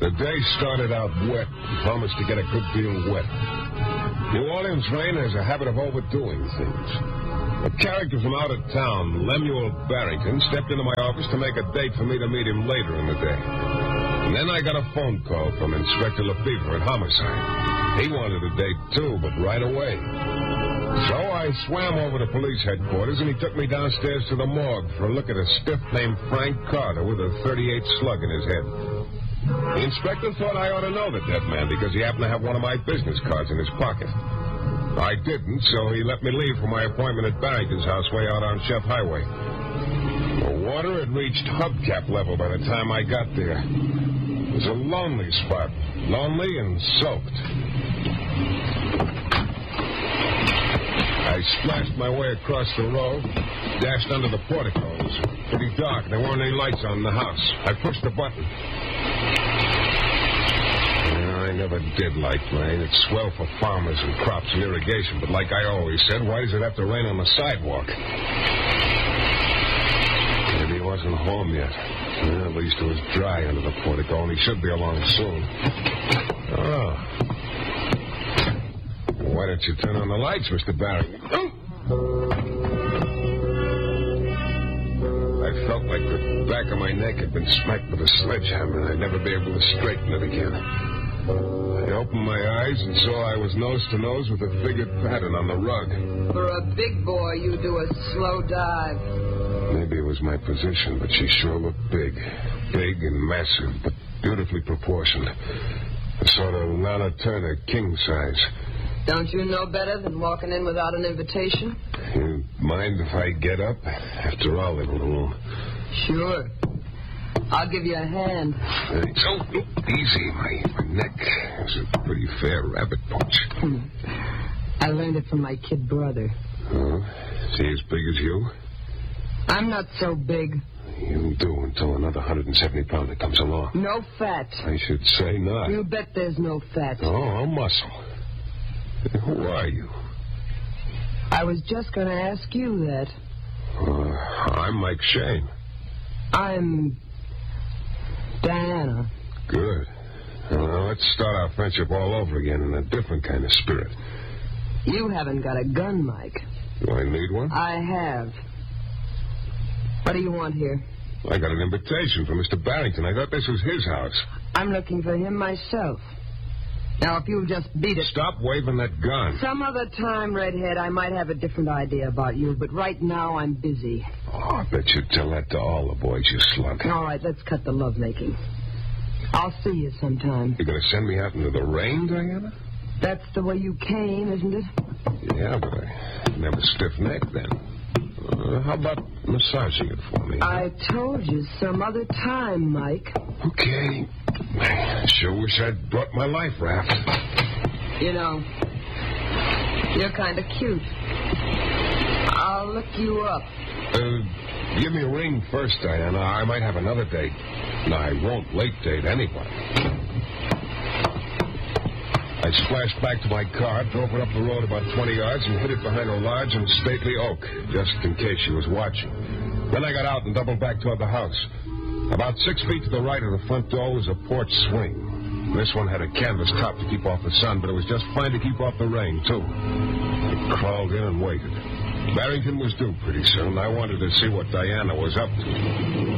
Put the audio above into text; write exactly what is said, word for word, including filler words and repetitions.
The day started out wet and promised to get a good deal wet. New Orleans rain has a habit of overdoing things. A character from out of town, Lemuel Barrington, stepped into my office to make a date for me to meet him later in the day. And then I got a phone call from Inspector Lefevre at Homicide. He wanted a date, too, but right away. So I swam over to police headquarters, and he took me downstairs to the morgue for a look at a stiff named Frank Carter with a thirty-eight slug in his head. The inspector thought I ought to know the dead man because he happened to have one of my business cards in his pocket. I didn't, so he let me leave for my appointment at Barrington's house way out on Chef Highway. The water had reached hubcap level by the time I got there. It was a lonely spot, lonely and soaked. I splashed my way across the road, dashed under the portico. It was pretty dark. There weren't any lights on in the house. I pushed the button. I never did like rain. It's swell for farmers and crops and irrigation, but like I always said, why does it have to rain on the sidewalk? Maybe he wasn't home yet. Well, at least it was dry under the portico, and he should be along soon. Oh. Why don't you turn on the lights, Mister Barrington? I felt like the back of my neck had been smacked with a sledgehammer, and I'd never be able to straighten it again. I opened my eyes and saw I was nose to nose with a figured pattern on the rug. For a big boy, you do a slow dive. Maybe it was my position, but she sure looked big. Big and massive, but beautifully proportioned. A sort of Nana Turner king size. Don't you know better than walking in without an invitation? You mind if I get up? After all, they were in the room. Sure. I'll give you a hand. Thanks. Oh, easy. My, my neck is a pretty fair rabbit punch. I learned it from my kid brother. Oh? Is he as big as you? I'm not so big. You do until another one hundred seventy pounder comes along. No fat. I should say not. You bet there's no fat. Oh, I'm muscle. Who are you? I was just going to ask you that. Uh, I'm Mike Shane. I'm Diana. Good. Well, let's start our friendship all over again in a different kind of spirit. You haven't got a gun, Mike. Do I need one? I have. What do you want here? I got an invitation from Mister Barrington. I thought this was his house. I'm looking for him myself. Now, if you'll just beat it... Stop waving that gun. Some other time, Redhead, I might have a different idea about you, but right now I'm busy. Oh, I bet you'd tell that to all the boys, you slug. All right, let's cut the lovemaking. I'll see you sometime. You're going to send me out into the rain, Diana? That's the way you came, isn't it? Yeah, but I never stiff-necked then. Uh, how about massaging it for me? I told you some other time, Mike. Okay. I sure wish I'd brought my life raft. You know, you're kind of cute. I'll look you up. Uh, give me a ring first, Diana. I might have another date. No, I won't late date anybody. I splashed back to my car, drove it up the road about twenty yards, and hid it behind a large and stately oak, just in case she was watching. Then I got out and doubled back toward the house. About six feet to the right of the front door was a porch swing. This one had a canvas top to keep off the sun, but it was just fine to keep off the rain, too. I crawled in and waited. Barrington was due pretty soon. I wanted to see what Diana was up to.